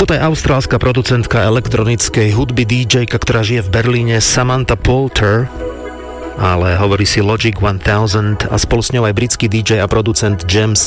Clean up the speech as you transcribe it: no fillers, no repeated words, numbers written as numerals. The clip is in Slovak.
Toto je austrálska producentka elektronickej hudby DJ-ka, ktorá žije v Berlíne, Samantha Poulter, ale hovorí si Logic 1000 a spolu s ňou aj britský DJ a producent James